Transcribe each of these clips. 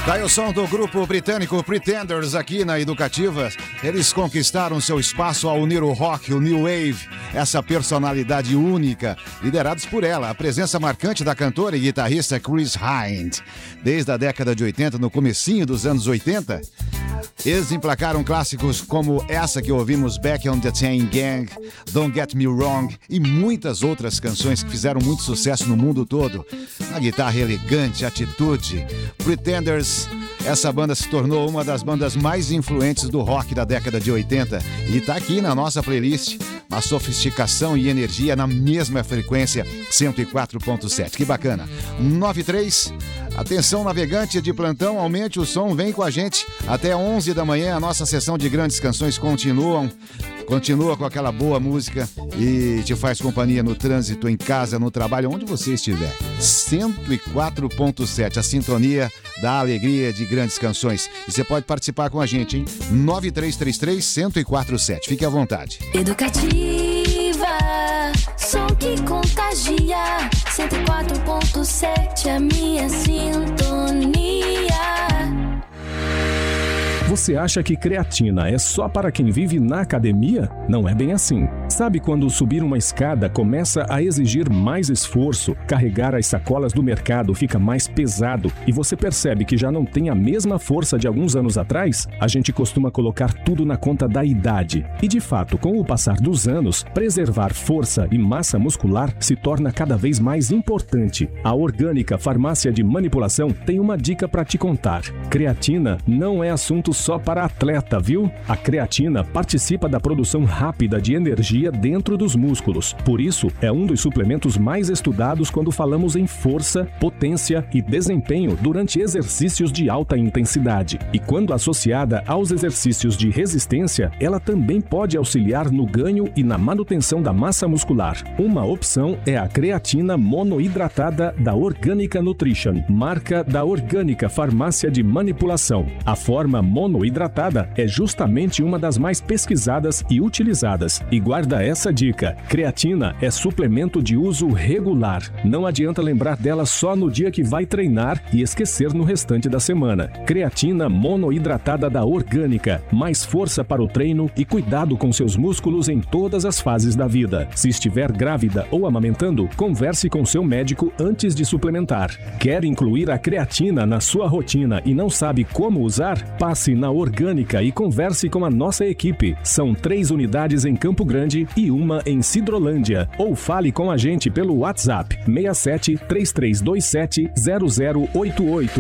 Tá aí o som do grupo britânico Pretenders aqui na Educativa. Eles conquistaram seu espaço ao unir o rock, o new wave, essa personalidade única, liderados por ela, a presença marcante da cantora e guitarrista Chris Hind. Desde a década de 80, no comecinho dos anos 80, eles emplacaram clássicos como essa que ouvimos, Back on the Chain Gang, Don't Get Me Wrong e muitas outras canções que fizeram muito sucesso no mundo todo. A guitarra elegante, atitude, Pretenders. Essa banda se tornou uma das bandas mais influentes do rock da década de 80 e tá aqui na nossa playlist. Uma sofisticação e energia na mesma frequência, 104.7. Que bacana. 93. Atenção, navegante de plantão, aumente o som, vem com a gente. Até 11 da manhã, a nossa sessão de grandes canções continua com aquela boa música e te faz companhia no trânsito, em casa, no trabalho, onde você estiver. 104.7, a sintonia da alegria de grandes canções. E você pode participar com a gente, hein? 9333-1047. Fique à vontade. Educativa, som que contagia. 104.7, a minha sintonia. Você acha que creatina é só para quem vive na academia? Não é bem assim. Sabe quando subir uma escada começa a exigir mais esforço, carregar as sacolas do mercado fica mais pesado e você percebe que já não tem a mesma força de alguns anos atrás? A gente costuma colocar tudo na conta da idade. E de fato, com o passar dos anos, preservar força e massa muscular se torna cada vez mais importante. A Orgânica Farmácia de Manipulação tem uma dica para te contar. Creatina não é assunto só para atleta, viu? A creatina participa da produção rápida de energia dentro dos músculos. Por isso, é um dos suplementos mais estudados quando falamos em força, potência e desempenho durante exercícios de alta intensidade. E quando associada aos exercícios de resistência, ela também pode auxiliar no ganho e na manutenção da massa muscular. Uma opção é a creatina monoidratada da Orgânica Nutrition, marca da Orgânica Farmácia de Manipulação. A forma monoidratada é justamente uma das mais pesquisadas e utilizadas. E guarda essa dica: creatina é suplemento de uso regular. Não adianta lembrar dela só no dia que vai treinar e esquecer no restante da semana. Creatina monoidratada da Orgânica. Mais força para o treino e cuidado com seus músculos em todas as fases da vida. Se estiver grávida ou amamentando, converse com seu médico antes de suplementar. Quer incluir a creatina na sua rotina e não sabe como usar? Passe na Orgânica e converse com a nossa equipe. São 3 unidades em Campo Grande e uma em Sidrolândia. Ou fale com a gente pelo WhatsApp 67 3327 0088.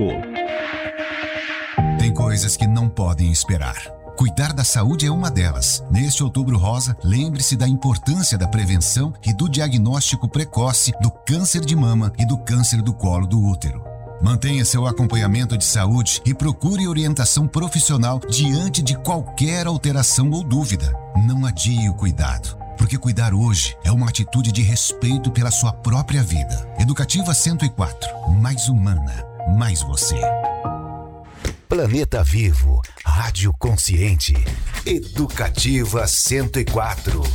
Tem coisas que não podem esperar. Cuidar da saúde é uma delas. Neste Outubro Rosa, lembre-se da importância da prevenção e do diagnóstico precoce do câncer de mama e do câncer do colo do útero. Mantenha seu acompanhamento de saúde e procure orientação profissional diante de qualquer alteração ou dúvida. Não adie o cuidado, porque cuidar hoje é uma atitude de respeito pela sua própria vida. Educativa 104, mais humana, mais você. Planeta Vivo, Rádio Consciente, Educativa 104.